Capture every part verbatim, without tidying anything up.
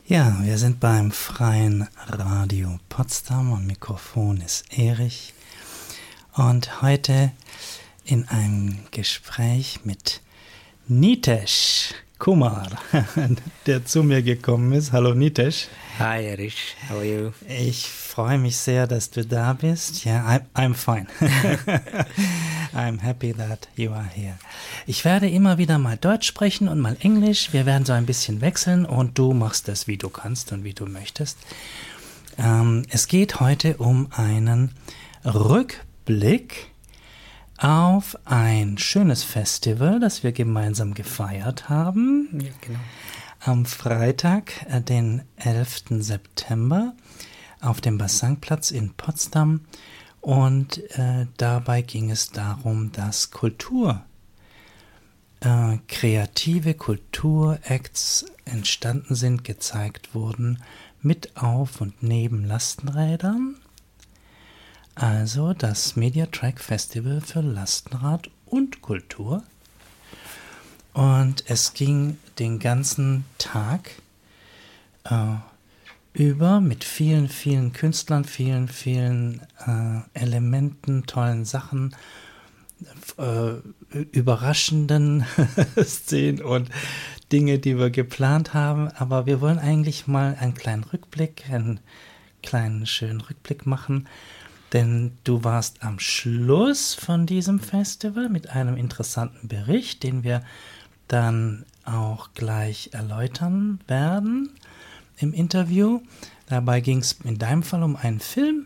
Ja, wir sind beim Freien Radio Potsdam. Am Mikrofon ist Erich. Und heute in einem Gespräch mit Nitesh Kumar, der zu mir gekommen ist. Hallo Nitesh. Hi Erich, how are you? Ich freue mich sehr, dass du da bist. Ja, yeah, I'm fine. I'm happy that you are here. Ich werde immer wieder mal Deutsch sprechen und mal Englisch. Wir werden so ein bisschen wechseln und du machst das, wie du kannst und wie du möchtest. Ähm, es geht heute um einen Rückblick auf ein schönes Festival, das wir gemeinsam gefeiert haben. Ja, genau. Am Freitag, den elften September, auf dem Bassangplatz in Potsdam. Und äh, dabei ging es darum, dass Kultur, äh, kreative Kulturacts entstanden sind, gezeigt wurden mit auf und neben Lastenrädern. Also das Mediatrack Festival für Lastenrad und Kultur. Und es ging den ganzen Tag äh, über mit vielen, vielen Künstlern, vielen, vielen äh, Elementen, tollen Sachen, äh, überraschenden Szenen und Dinge, die wir geplant haben. Aber wir wollen eigentlich mal einen kleinen Rückblick, einen kleinen schönen Rückblick machen. Denn du warst am Schluss von diesem Festival mit einem interessanten Bericht, den wir dann auch gleich erläutern werden im Interview. Dabei ging es in deinem Fall um einen Film,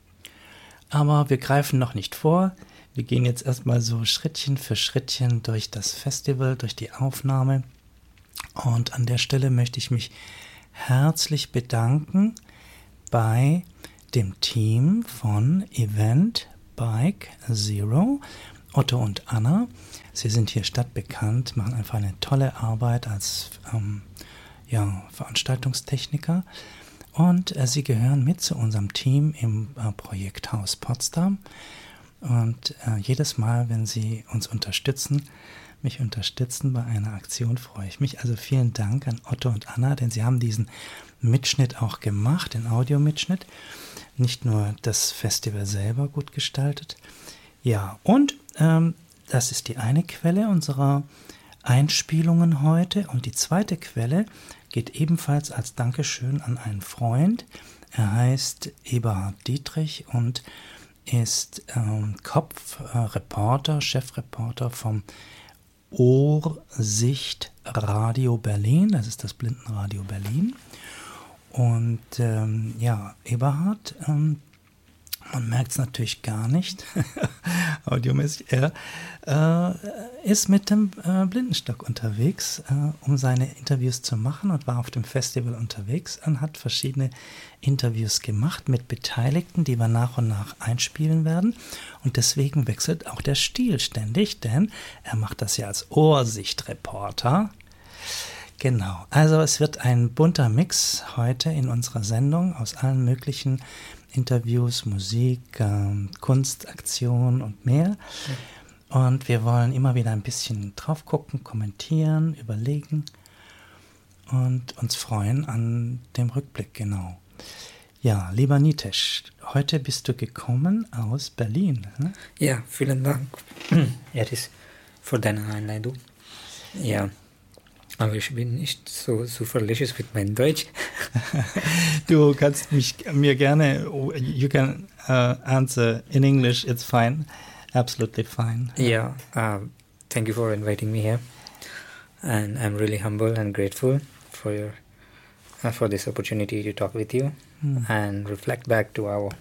aber wir greifen noch nicht vor. Wir gehen jetzt erstmal so Schrittchen für Schrittchen durch das Festival, durch die Aufnahme. Und an der Stelle möchte ich mich herzlich bedanken bei dem Team von Event Bike Zero, Otto und Anna. Sie sind hier stadtbekannt, machen einfach eine tolle Arbeit als ähm, ja, Veranstaltungstechniker. Und äh, sie gehören mit zu unserem Team im äh, Projekthaus Potsdam. Und äh, jedes Mal, wenn sie uns unterstützen, mich unterstützen bei einer Aktion, freue ich mich. Also vielen Dank an Otto und Anna, denn sie haben diesen Mitschnitt auch gemacht, den Audiomitschnitt. Nicht nur das Festival selber gut gestaltet. Ja, und ähm, das ist die eine Quelle unserer Einspielungen heute. Und die zweite Quelle geht ebenfalls als Dankeschön an einen Freund. Er heißt Eberhard Dietrich und ist ähm, Kopfreporter, äh, Chefreporter vom Ohrsicht Radio Berlin. Das ist das Blindenradio Berlin. Und ähm, ja, Eberhard, ähm, man merkt es natürlich gar nicht, audiomäßig, er äh, ist mit dem äh, Blindenstock unterwegs, äh, um seine Interviews zu machen und war auf dem Festival unterwegs und hat verschiedene Interviews gemacht mit Beteiligten, die wir nach und nach einspielen werden. Und deswegen wechselt auch der Stil ständig, denn er macht das ja als Ohrsichtreporter. Genau, also es wird ein bunter Mix heute in unserer Sendung aus allen möglichen Interviews, Musik, ähm, Kunst, Aktion und mehr. Und wir wollen immer wieder ein bisschen drauf gucken, kommentieren, überlegen und uns freuen an dem Rückblick, genau. Ja, lieber Nitesh, heute bist du gekommen aus Berlin. Hm? Ja, vielen Dank, Eris, für deine Einladung. Ja. Aber ich bin nicht so zuverlässig mit meinem Deutsch. Du kannst mich mir gerne, you can uh, answer in English, it's fine, absolutely fine. Yeah, uh, thank you for inviting me here. And I'm really humble and grateful for your uh, for this opportunity to talk with you mm. and reflect back to our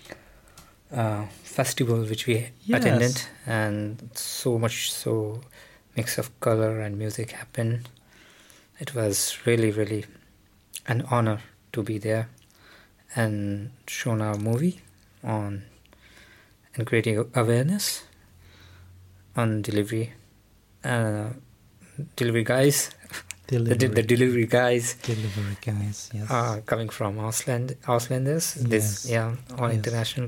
uh, festival which we yes. attended. And so much so mix of color and music happened. It was really, really an honor to be there and shown our movie on and creating awareness on delivery, uh, delivery guys, Delivery. the, the delivery guys, delivery guys, yes, are coming from Ausland, Auslanders, yes. this yeah, all yes. international,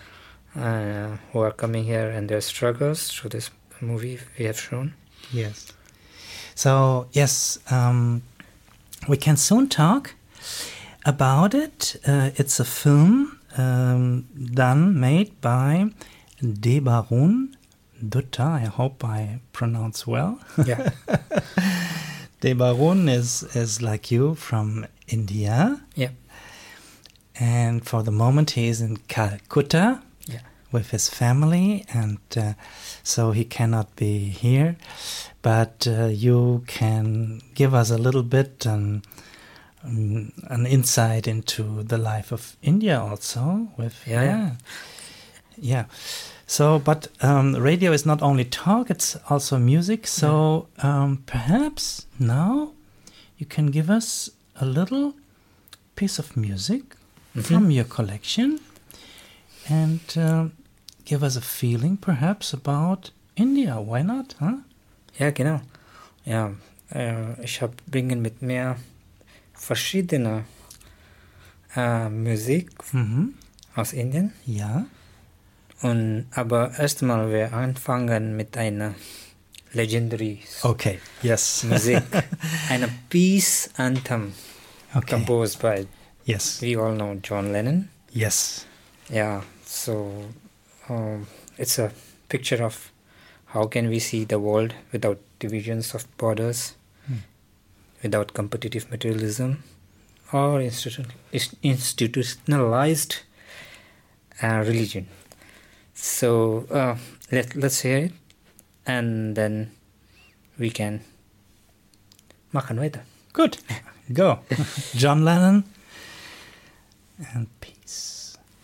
uh, who are coming here and their struggles through this movie we have shown. Yes. So, yes, um, we can soon talk About it, uh, it's a film um, done, made by Debarun Dutta. I hope I pronounce well. Yeah. Debarun is, is like you from India. Yeah. And for the moment he is in Calcutta. Yeah. With his family, and uh, so he cannot be here. But uh, you can give us a little bit um, um, an insight into the life of India also. With Yeah, yeah. yeah. So, but um, radio is not only talk; it's also music. So um, perhaps now you can give us a little piece of music mm-hmm. from your collection. And uh, give us a feeling, perhaps, about India. Why not? Huh? Ja, genau. Ja, äh, ich habe bringen mit mir verschiedene äh, Musik Mhm. aus Indien. Ja. Und aber erstmal wir anfangen mit einer legendary Okay. Yes. Musik, eine Peace Anthem, Okay. composed by Yes. we all know John Lennon. Yes. Yeah, so um, it's a picture of how can we see the world without divisions of borders, Hmm. without competitive materialism, or institu- is- institutionalized uh, religion. So uh, let let's hear it, and then we can machen weiter. Good. Go. John Lennon and peace.